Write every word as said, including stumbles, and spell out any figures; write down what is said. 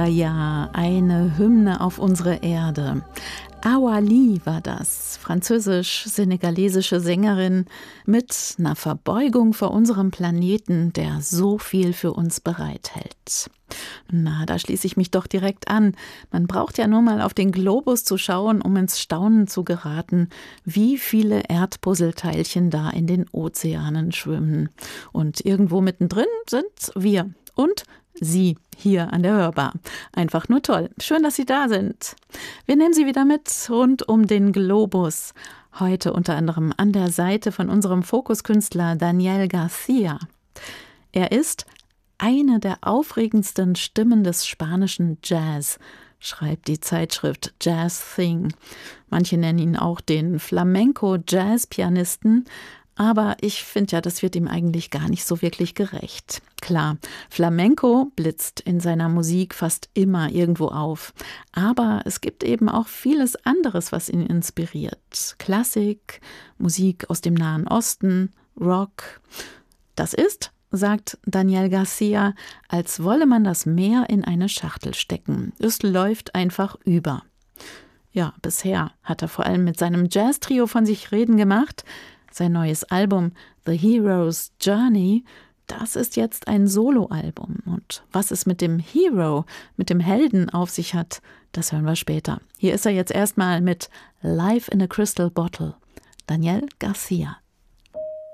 Ja, ja, eine Hymne auf unsere Erde. Awali war das, französisch-senegalesische Sängerin mit einer Verbeugung vor unserem Planeten, der so viel für uns bereithält. Na, da schließe ich mich doch direkt an. Man braucht ja nur mal auf den Globus zu schauen, um ins Staunen zu geraten, wie viele Erdpuzzleteilchen da in den Ozeanen schwimmen. Und irgendwo mittendrin sind wir und Sie hier an der Hörbar. Einfach nur toll. Schön, dass Sie da sind. Wir nehmen Sie wieder mit rund um den Globus. Heute unter anderem an der Seite von unserem Fokuskünstler Daniel Garcia. Er ist eine der aufregendsten Stimmen des spanischen Jazz, schreibt die Zeitschrift Jazz Thing. Manche nennen ihn auch den Flamenco-Jazz-Pianisten. Aber ich finde ja, das wird ihm eigentlich gar nicht so wirklich gerecht. Klar, Flamenco blitzt in seiner Musik fast immer irgendwo auf. Aber es gibt eben auch vieles anderes, was ihn inspiriert. Klassik, Musik aus dem Nahen Osten, Rock. Das ist, sagt Daniel Garcia, als wolle man das Meer in eine Schachtel stecken. Es läuft einfach über. Ja, bisher hat er vor allem mit seinem Jazz-Trio von sich reden gemacht. Sein neues Album The Hero's Journey, das ist jetzt ein Soloalbum. Und was es mit dem Hero, mit dem Helden auf sich hat, das hören wir später. Hier ist er jetzt erstmal mit Life in a Crystal Bottle. Daniel Garcia.